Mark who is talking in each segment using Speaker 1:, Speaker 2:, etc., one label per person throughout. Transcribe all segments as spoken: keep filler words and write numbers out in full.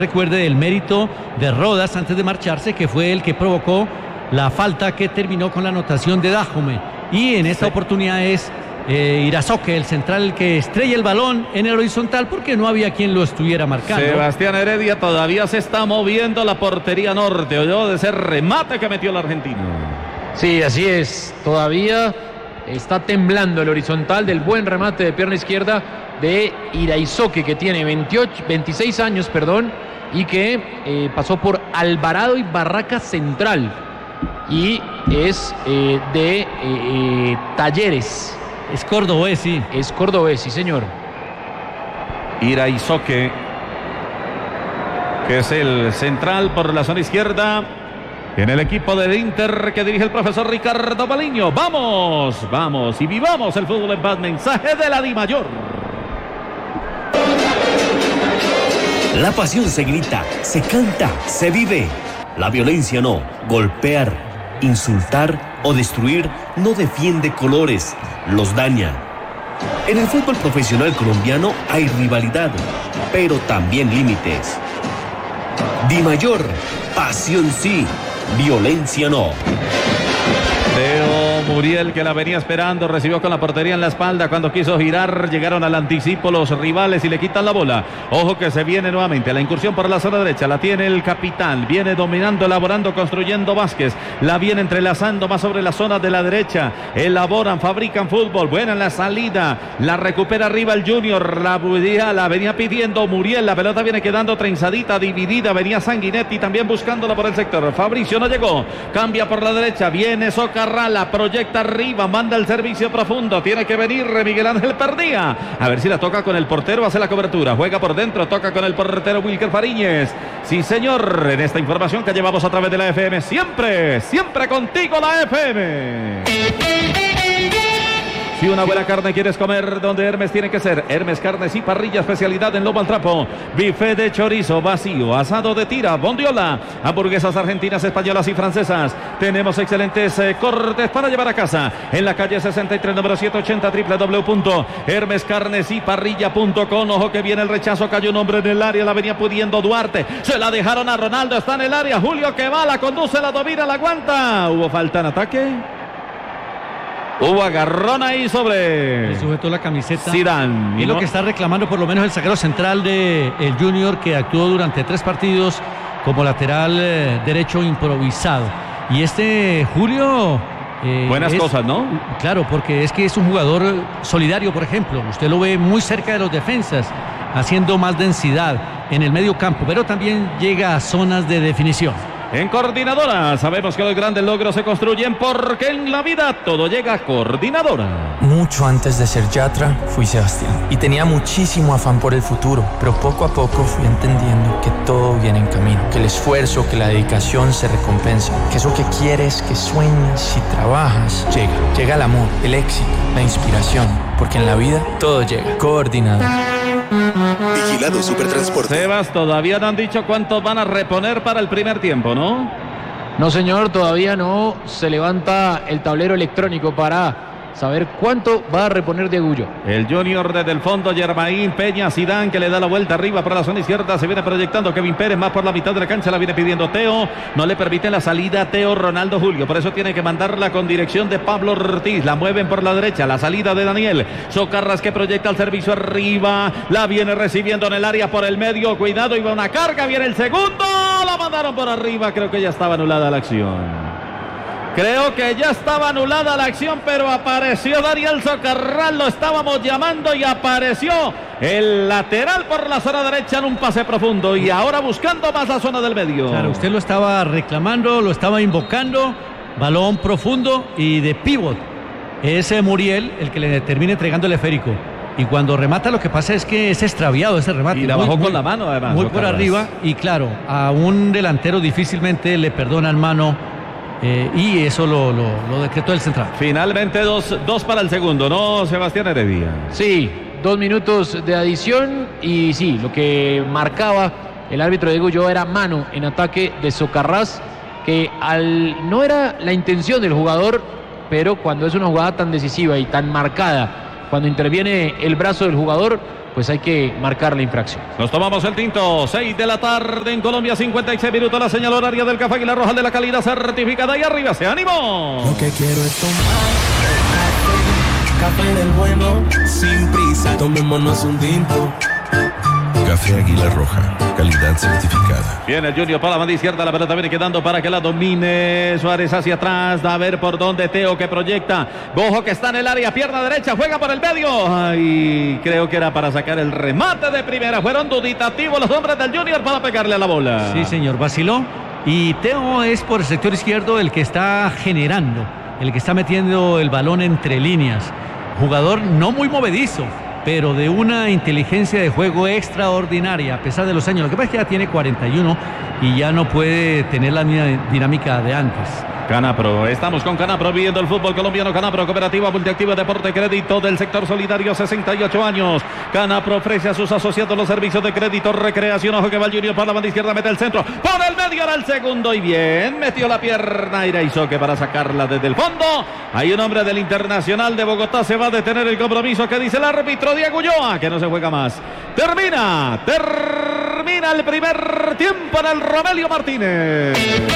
Speaker 1: Recuerde el mérito de Rodas antes de marcharse, que fue el que provocó la falta que terminó con la anotación de Dájome. Y en esta sí. oportunidad es eh, Irazoque, el central, el que estrella el balón en el horizontal porque no había quien lo estuviera marcando.
Speaker 2: Sebastián Heredia todavía se está moviendo la portería norte. Oyó de ese remate que metió el argentino.
Speaker 3: Sí, así es. Todavía está temblando el horizontal del buen remate de pierna izquierda de Irazoque, que tiene veintiocho, veintiséis años, perdón, y que eh, pasó por Alvarado y Barraca Central. Y es eh, de eh, eh, Talleres.
Speaker 1: Es cordobés, sí.
Speaker 3: Es cordobés, sí, señor.
Speaker 2: Irazoque, que es el central por la zona izquierda en el equipo del Inter que dirige el profesor Ricardo Baliño. Vamos, vamos y vivamos el fútbol en paz. Mensaje de la DIMAYOR.
Speaker 4: La pasión se grita, se canta, se vive. La violencia no. Golpear, insultar o destruir no defiende colores, los daña. En el fútbol profesional colombiano hay rivalidad, pero también límites. DIMAYOR, pasión sí, violencia no.
Speaker 2: Teo Muriel, que la venía esperando, recibió con la portería en la espalda cuando quiso girar, llegaron al anticipo los rivales y le quitan la bola. Ojo que se viene nuevamente la incursión por la zona derecha, la tiene el capitán, viene dominando, elaborando, construyendo Vázquez, la viene entrelazando más sobre la zona de la derecha, elaboran, fabrican fútbol, buena en la salida, la recupera arriba el Junior, la, la venía pidiendo Muriel, la pelota viene quedando trenzadita, dividida, venía Sanguinetti también buscándola por el sector, Fabricio no llegó, cambia por la derecha, viene Socarrala, proyecta arriba, manda el servicio profundo, tiene que venir Miguel Ángel Perdía, a ver si la toca con el portero, hace la cobertura, juega por dentro, toca con el portero Wilker Fariñez, sí señor, en esta información que llevamos a través de la F M, siempre, siempre contigo la F M. Si una buena carne quieres comer, donde Hermes tiene que ser. Hermes Carnes y Parrilla, especialidad en lomo al trapo. Bife de chorizo, vacío, asado de tira, bondiola, hamburguesas argentinas, españolas y francesas. Tenemos excelentes eh, cortes para llevar a casa. En la calle sesenta y tres, número setecientos ochenta, doble u doble u doble u punto hermes carnes y parrilla punto com. Ojo que viene el rechazo, cayó un hombre en el área, la venía pudiendo Duarte. Se la dejaron a Ronaldo, está en el área. Julio que va, la conduce, la domina, la aguanta. ¿Hubo falta en ataque? Hubo agarrón ahí sobre...
Speaker 1: Le sujetó la camiseta.
Speaker 2: Zidane.
Speaker 1: Es
Speaker 2: no...
Speaker 1: lo que está reclamando por lo menos el zaguero central de el Junior, que actuó durante tres partidos como lateral eh, derecho improvisado. Y este Julio...
Speaker 2: Eh, Buenas es, cosas, ¿no?
Speaker 1: Claro, porque es que es un jugador solidario, por ejemplo. Usted lo ve muy cerca de los defensas, haciendo más densidad en el medio campo, pero también llega a zonas de definición.
Speaker 2: En Coordinadora sabemos que los grandes logros se construyen porque en la vida todo llega a Coordinadora.
Speaker 5: Mucho antes de ser Yatra fui Sebastián y tenía muchísimo afán por el futuro, pero poco a poco fui entendiendo que todo viene en camino, que el esfuerzo, que la dedicación se recompensa, que eso que quieres, que sueñas y trabajas, llega. Llega el amor, el éxito, la inspiración, porque en la vida todo llega. Coordinadora.
Speaker 6: Vigilado Supertransporte.
Speaker 2: Sebas, todavía no han dicho cuántos van a reponer para el primer tiempo, ¿no?
Speaker 3: No, señor, todavía no se levanta el tablero electrónico para saber cuánto va a reponer de Agullo.
Speaker 2: El Junior desde el fondo, Yermaín Peña, Zidane, que le da la vuelta arriba para la zona izquierda, se viene proyectando Kevin Pérez, más por la mitad de la cancha, la viene pidiendo Teo, no le permite la salida Teo Ronaldo Julio, por eso tiene que mandarla con dirección de Pablo Ortiz, la mueven por la derecha, la salida de Daniel Socarras, que proyecta el servicio arriba, la viene recibiendo en el área por el medio, cuidado, iba una carga, viene el segundo, la mandaron por arriba, creo que ya estaba anulada la acción. Creo que ya estaba anulada la acción, pero apareció Daniel Socarrás, lo estábamos llamando y apareció el lateral por la zona derecha en un pase profundo y ahora buscando más la zona del medio.
Speaker 1: Claro, usted lo estaba reclamando, lo estaba invocando, balón profundo y de pívot. Ese Muriel el que le termina entregando el esférico. Y cuando remata lo que pasa es que es extraviado ese remate.
Speaker 2: Y la
Speaker 1: muy,
Speaker 2: bajó
Speaker 1: muy,
Speaker 2: con la mano además.
Speaker 1: Muy por arriba y claro, a un delantero difícilmente le perdonan mano. Eh, y eso lo, lo, lo decretó el central.
Speaker 2: Finalmente dos, dos para el segundo, ¿no, Sebastián Heredia?
Speaker 3: Sí, dos minutos de adición y sí, lo que marcaba el árbitro Diego Ulloa era mano en ataque de Socarrás, que al, no era la intención del jugador, pero cuando es una jugada tan decisiva y tan marcada, cuando interviene el brazo del jugador, pues hay que marcar la infracción.
Speaker 2: Nos tomamos el tinto, seis de la tarde en Colombia, cincuenta y seis minutos, la señal horaria del Café Águila Roja de la calidad certificada y arriba se animó.
Speaker 7: Lo que quiero es tomar café del bueno, sin prisa, tomémonos un tinto.
Speaker 6: Café Águila Roja, calidad certificada.
Speaker 2: Viene el Junior para la banda izquierda, la pelota viene quedando para que la domine Suárez hacia atrás, a ver por dónde Teo que proyecta, Bojo que está en el área, pierna derecha, juega por el medio, ay, creo que era para sacar el remate de primera, fueron duditativos los hombres del Junior para pegarle a la bola.
Speaker 1: Sí, señor, vaciló, y Teo es por el sector izquierdo el que está generando, el que está metiendo el balón entre líneas, jugador no muy movedizo, pero de una inteligencia de juego extraordinaria, a pesar de los años. Lo que pasa es que ya tiene cuarenta y uno y ya no puede tener la misma dinámica de antes.
Speaker 2: Canapro, estamos con Canapro viendo el fútbol colombiano. Canapro, cooperativa multiactiva, deporte, crédito del sector solidario, sesenta y ocho años. Canapro ofrece a sus asociados los servicios de crédito, recreación. Ojo que va el Junior para la banda izquierda, mete el centro, por el medio era el segundo y bien, metió la pierna Iraizoque para sacarla desde el fondo. Hay un hombre del Internacional de Bogotá, se va a detener el compromiso. Que dice el árbitro Diego Ulloa, que no se juega más. Termina, termina el primer tiempo en el Romelio Martínez.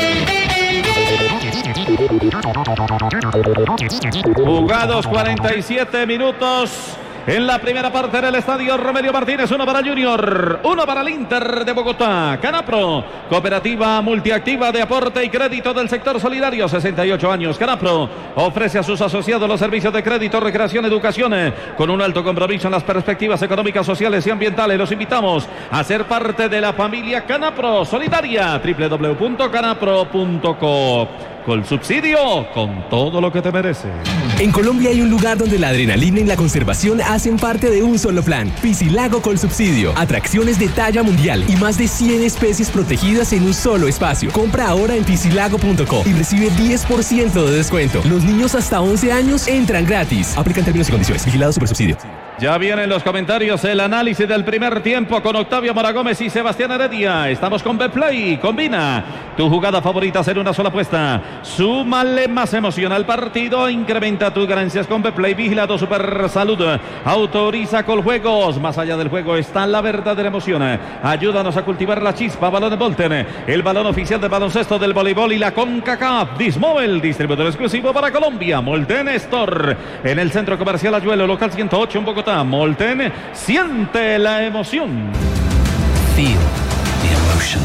Speaker 2: Jugados cuarenta y siete minutos en la primera parte del estadio Romelio Martínez. Uno para Junior, uno para el Inter de Bogotá. Canapro, cooperativa multiactiva de aporte y crédito del sector solidario, sesenta y ocho años. Canapro ofrece a sus asociados los servicios de crédito, recreación, educación, con un alto compromiso en las perspectivas económicas, sociales y ambientales. Los invitamos a ser parte de la familia Canapro Solidaria, doble u doble u doble u punto canapro punto co. Con subsidio, con todo lo que te merece.
Speaker 8: En Colombia hay un lugar donde la adrenalina y la conservación hacen parte de un solo plan. Piscilago con subsidio. Atracciones de talla mundial y más de cien especies protegidas en un solo espacio. Compra ahora en piscilago punto co y recibe diez por ciento de descuento. Los niños hasta once años entran gratis. Aplican términos y condiciones. Vigilado Supersubsidio.
Speaker 2: Ya vienen los comentarios, el análisis del primer tiempo con Octavio Mora Gómez y Sebastián Heredia. Estamos con Betplay. Combina tu jugada favorita en una sola apuesta. Súmale más emoción al partido. Incrementa tus ganancias con Betplay. Vigilado Super Salud. Autoriza Coljuegos. Más allá del juego está la verdadera emoción. Ayúdanos a cultivar la chispa. Balón de Volten. El balón oficial del baloncesto, del voleibol y la CONCACAF. Dismóvil, distribuidor exclusivo para Colombia. Molten Store. En el centro comercial Ayuelo, local ciento ocho en Bogotá. Molten, siente la emoción.
Speaker 9: Feel the emotion.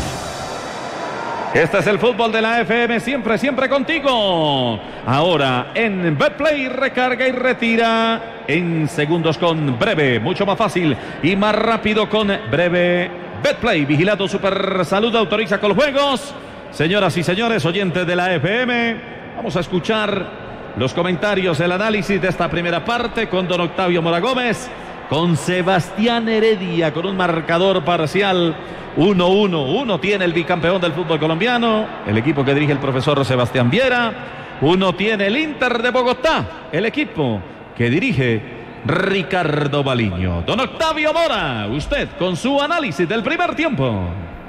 Speaker 2: Este es el fútbol de la F M, siempre, siempre contigo. Ahora en Betplay, recarga y retira en segundos con Breve, mucho más fácil y más rápido con Breve. Betplay, vigilado Super Salud, autoriza Coljuegos. Señoras y señores, oyentes de la F M, vamos a escuchar los comentarios, el análisis de esta primera parte con don Octavio Mora Gómez, con Sebastián Heredia, con un marcador parcial uno uno. Uno tiene el bicampeón del fútbol colombiano, el equipo que dirige el profesor Sebastián Viera. Uno tiene el Inter de Bogotá, el equipo que dirige Ricardo Baliño. Don Octavio Mora, usted con su análisis del primer tiempo.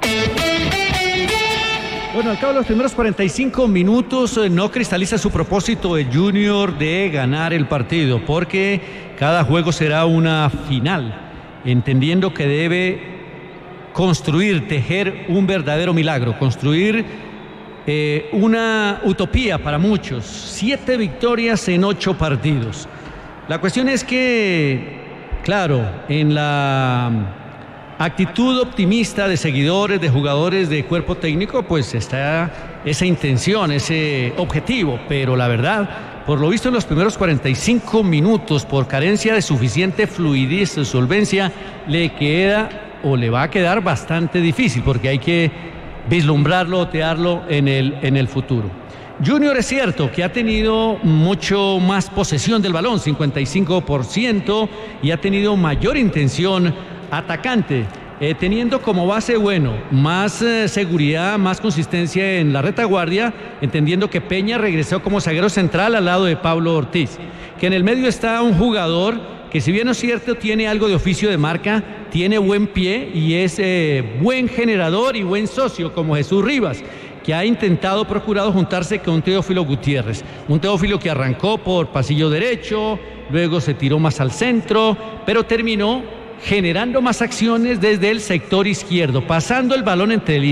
Speaker 1: Bueno, al cabo de los primeros cuarenta y cinco minutos eh, no cristaliza su propósito el Junior de ganar el partido, porque cada juego será una final, entendiendo que debe construir, tejer un verdadero milagro, construir eh, una utopía para muchos, siete victorias en ocho partidos. La cuestión es que, claro, en la actitud optimista de seguidores, de jugadores, de cuerpo técnico, pues está esa intención, ese objetivo, pero la verdad, por lo visto en los primeros cuarenta y cinco minutos, por carencia de suficiente fluidez, de solvencia, le queda o le va a quedar bastante difícil, porque hay que vislumbrarlo, otearlo en el, en el futuro. Junior es cierto que ha tenido mucho más posesión del balón, cincuenta y cinco por ciento, y ha tenido mayor intención atacante, eh, teniendo como base, bueno, más eh, seguridad, más consistencia en la retaguardia, entendiendo que Peña regresó como zaguero central al lado de Pablo Ortiz, que en el medio está un jugador que, si bien es cierto, tiene algo de oficio de marca, tiene buen pie y es eh, buen generador y buen socio, como Jesús Rivas, que ha intentado, procurado juntarse con Teófilo Gutiérrez, un Teófilo que arrancó por pasillo derecho, luego se tiró más al centro, pero terminó generando más acciones desde el sector izquierdo, pasando el balón entre el